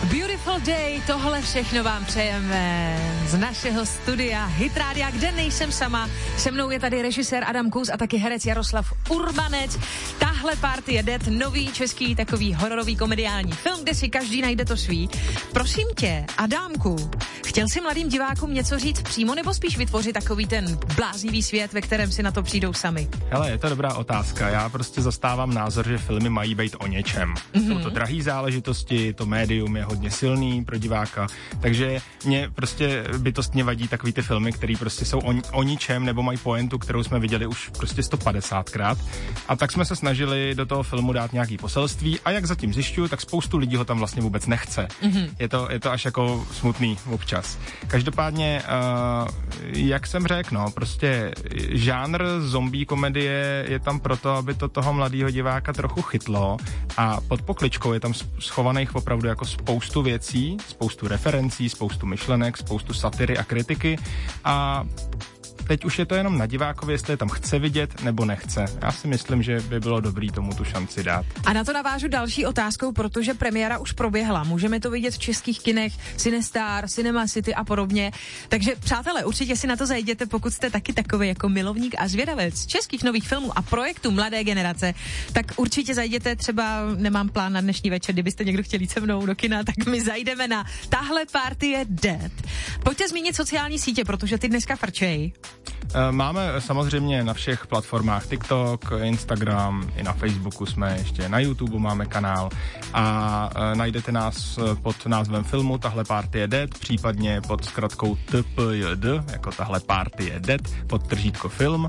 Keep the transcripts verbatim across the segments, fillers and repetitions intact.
Beautiful day, tohle všechno vám přejeme z našeho studia Hit Rádia, kde nejsem sama. Se mnou je tady režisér Adam Kus a taky herec Jaroslav Urbanec. Tahle party je Dead, nový český takový hororový komediální film, kde si každý najde to svý. Prosím tě, Adámku, chtěl jsi mladým divákům něco říct přímo, nebo spíš vytvořit takový ten bláznivý svět, ve kterém si na to přijdou sami? Hele, je to dobrá otázka. Já prostě zastávám názor, že filmy mají být o něčem. Mm-hmm. Jsou to drahý záležitosti, to médium je hodně silný pro diváka, takže mě prostě bytostně vadí takový ty filmy, které prostě jsou o, o ničem nebo mají pointu, kterou jsme viděli už prostě sto padesátkrát. A tak jsme se snažili do toho filmu dát nějaký poselství a jak zatím zjišťuju, tak spoustu lidí ho tam vlastně vůbec nechce. Mm-hmm. Je to, je to až jako smutný občas. Každopádně, uh, jak jsem řekl, no, prostě žánr zombie komedie je tam proto, aby to toho mladého diváka trochu chytlo a pod pokličkou je tam schovaných opravdu jako spoustu věcí, spoustu referencí, spoustu myšlenek, spoustu satiry a kritiky a teď už je to jenom na divákovi, jestli je tam chce vidět nebo nechce. Já si myslím, že by bylo dobrý tomu tu šanci dát. A na to navážu další otázkou, protože premiéra už proběhla. Můžeme to vidět v českých kinech, Cinestar, Cinema City a podobně. Takže přátelé, určitě si na to zajděte, pokud jste taky takový jako milovník a zvědavec českých nových filmů a projektů mladé generace, tak určitě zajděte, třeba nemám plán na dnešní večer, kdybyste někdo chtěl jít se mnou do kina, tak my zajdeme na Tahle party je Dead. Pojďte zmínit sociální sítě, protože ty dneska frčej. Máme samozřejmě na všech platformách TikTok, Instagram, i na Facebooku jsme, ještě na YouTube máme kanál a najdete nás pod názvem filmu Tahle party je Dead, případně pod zkratkou T P J D, jako Tahle party je Dead, pod tržítko film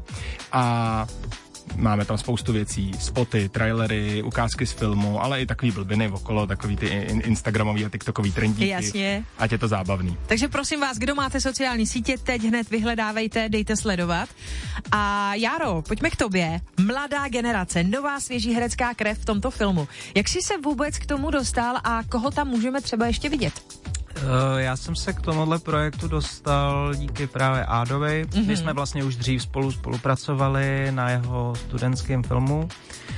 a máme tam spoustu věcí, spoty, trailery, ukázky z filmu, ale i takový blbiny okolo, takový ty in- instagramový a tiktokový trendíky. Jasně. Ať je to zábavný. Takže prosím vás, kdo máte sociální sítě, teď hned vyhledávejte, dejte sledovat. A Járo, pojďme k tobě. Mladá generace, nová svěží herecká krev v tomto filmu. Jak jsi se vůbec k tomu dostal a koho tam můžeme třeba ještě vidět? Uh, já jsem se k tomuhle projektu dostal díky právě Ádovi. Mm-hmm. My jsme vlastně už dřív spolu spolupracovali na jeho studentském filmu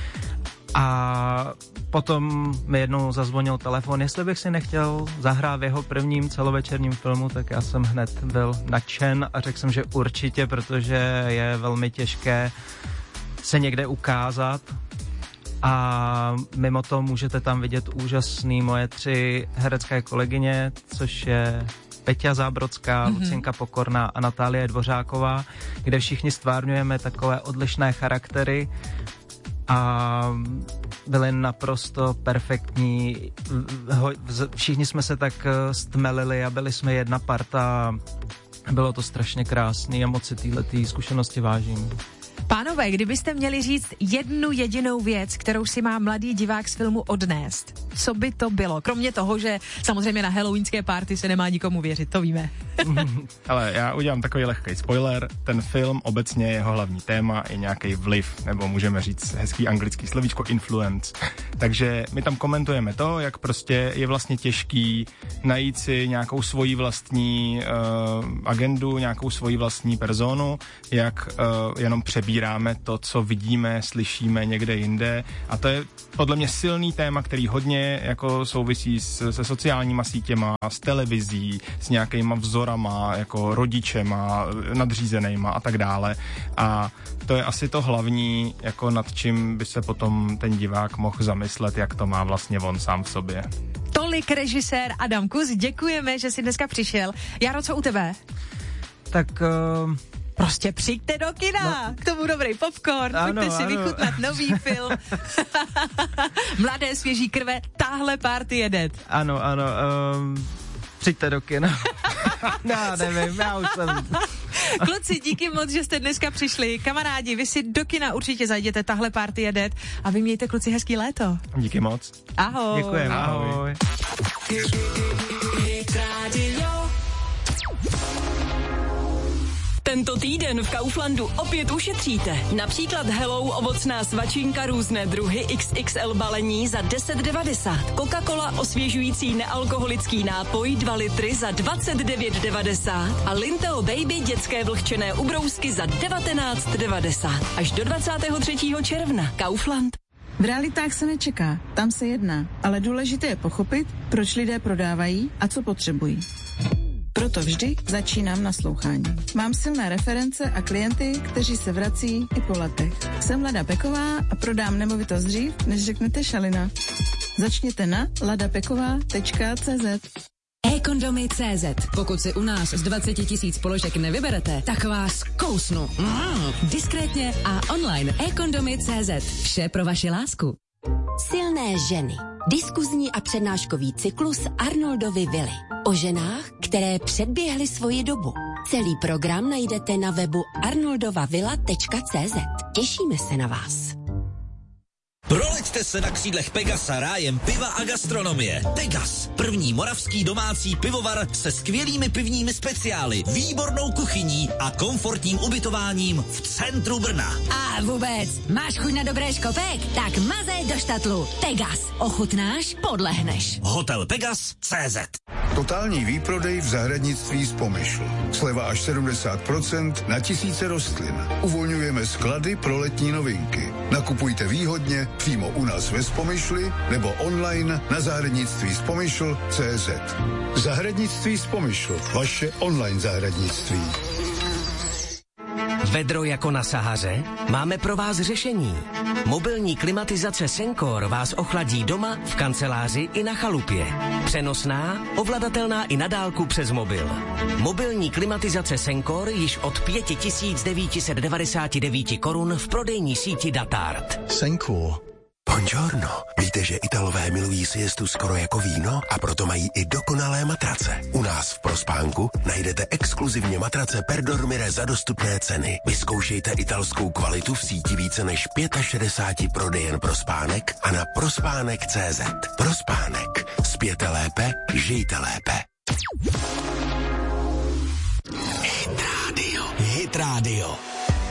a potom mi jednou zazvonil telefon, jestli bych si nechtěl zahrát v jeho prvním celovečerním filmu, tak já jsem hned byl nadšen a řekl jsem, že určitě, protože je velmi těžké se někde ukázat. A mimo to můžete tam vidět úžasný moje tři herecké kolegyně, což je Peťa Zábrodská, mm-hmm. Lucinka Pokorná a Natálie Dvořáková, kde všichni stvárňujeme takové odlišné charaktery a byli naprosto perfektní. Všichni jsme se tak stmelili a byli jsme jedna parta. Bylo to strašně krásný a moc si téhletý zkušenosti vážím. Pánové, kdybyste měli říct jednu jedinou věc, kterou si má mladý divák z filmu odnést, co by to bylo? Kromě toho, že samozřejmě na halloweenské party se nemá nikomu věřit, to víme. Ale já udělám takový lehký spoiler. Ten film, obecně jeho hlavní téma je nějaký vliv, nebo můžeme říct hezký anglický slovíčko influence. Takže my tam komentujeme to, jak prostě je vlastně těžký najít si nějakou svoji vlastní uh, agendu, nějakou svoji vlastní personu, jak uh, jenom přebíráme to, co vidíme, slyšíme někde jinde. A to je podle mě silný téma, který hodně jako souvisí s, se sociálníma sítěma, s televizí, s nějakýma vzorama, jako rodičema, nadřízenejma a tak dále. A to je asi to hlavní, jako nad čím by se potom ten divák mohl zamyslet, jak to má vlastně on sám v sobě. Tolik režisér Adam Kus, děkujeme, že jsi dneska přišel. Jaro, co u tebe? Tak... Uh... Prostě přijďte do kina, no. K tomu dobrý popcorn, ano, pojďte si ano. vychutnat nový film. Mladé svěží krve, Tahle party je Dead. Ano, ano, um, přijďte do kina. Já nevím, já už jsem... Kluci, díky moc, že jste dneska přišli. Kamarádi, vy si do kina určitě zajděte, Tahle party je Dead a vy mějte, kluci, hezký léto. Díky moc. Ahoj. Děkujeme, ahoj. ahoj. Tento týden v Kauflandu opět ušetříte. Například Hello ovocná svačinka různé druhy X X L balení za deset devadesát. Coca-Cola osvěžující nealkoholický nápoj dva litry za dvacet devět devadesát. A Linteo Baby dětské vlhčené ubrousky za devatenáct devadesát. Až do dvacátého třetího června. Kaufland. V realitách se nečeká, tam se jedná, ale důležité je pochopit, proč lidé prodávají a co potřebují. Proto vždy začínám naslouchání. Mám silné reference a klienty, kteří se vrací i po letech. Jsem Lada Peková a prodám nemovitost dřív, než řeknete šalina. Začněte na ladapeková tečka cé zet. e-kondomy tečka cé zet. Pokud si u nás z dvacet tisíc položek nevyberete, tak vás kousnu. Mm, diskrétně a online. e-kondomy tečka cé zet. Vše pro vaši lásku. Silné ženy. Diskuzní a přednáškový cyklus Arnoldovy vily. O ženách, které předběhly svoji dobu. Celý program najdete na webu arnoldovavilla tečka cé zet. Těšíme se na vás. Proleďte se na křídlech Pegasa rájem piva a gastronomie. Pegas, první moravský domácí pivovar se skvělými pivními speciály, výbornou kuchyní a komfortním ubytováním v centru Brna. A vůbec, máš chuť na dobré škopek? Tak mazej do štatlu. Pegas, ochutnáš, podlehneš. Hotel Pegas tečka cé zet. Totální výprodej v zahradnictví z Pomyšl. Sleva až sedmdesát procent na tisíce rostlin. Uvolňujeme sklady pro letní novinky. Nakupujte výhodně přímo u nás ve Spomyšli nebo online na zahradnictví z Pomyšl tečka cé zet. Zahradnictví z Pomyšl. Vaše online zahradnictví. Vedro jako na Sahaře? Máme pro vás řešení. Mobilní klimatizace Sencor vás ochladí doma, v kanceláři i na chalupě. Přenosná, ovladatelná i na dálku přes mobil. Mobilní klimatizace Sencor již od pět tisíc devět set devadesát devět korun v prodejní síti Datart. Sencor. Buongiorno. Víte, že Italové milují siestu skoro jako víno a proto mají i dokonalé matrace. U nás v Prospánku najdete exkluzivně matrace per dormire za dostupné ceny. Vyzkoušejte italskou kvalitu v síti více než šedesát pět prodejen Prospánek a na prospánek tečka cé zet. Prospánek. Spěte lépe, žijte lépe. Hit Radio. Hit Radio.